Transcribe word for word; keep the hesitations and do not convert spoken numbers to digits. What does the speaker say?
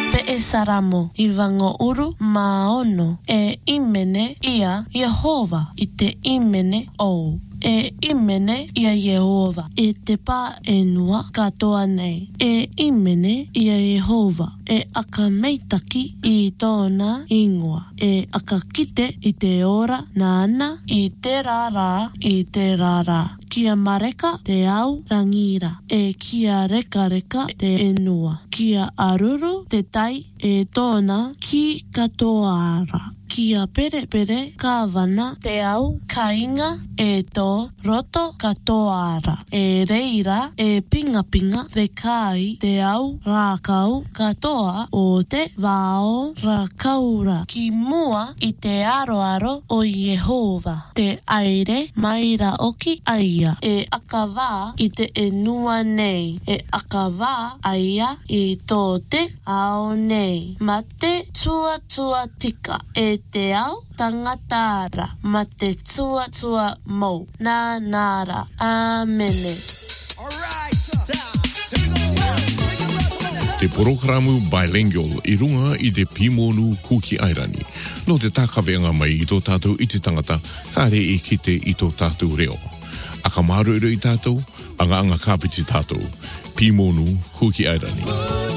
pe e saramo i wango uru maono e imene ia Yehova i te imene o. E imene ia Yehova e te pā enua katoa nei. E imene ia Yehova e aka meitaki i tōna ingoa. E aka kite i te ora nāna i te rara i te rara. Kia mareka te au rangira e kia reka reka te enua. Kia aruru te tai e tōna ki katoara. Kia pere pere ka wana te au ka inga e tō roto katoara. E reira e pinga pinga te kai te au rākau katoa o te wao rākaura. Ki mua i te aro aro o Yehova. Te aire maira oki aia. E akawā i te enua nei. E akawā aia i tō te ao nei. Ma te tua tua tika e te ao tangatara. Ma te tua tua mou. Nā nāra. Āmene. Te programu bilingual i runga i te Pimonu Kuki Airani. No te tākawenga mai i tō tātou i te tangata, kāre e kite i tō tātou reo. Aka maru i tātou, anga anga kāpiti tātou. Pimonu Kuki Airani.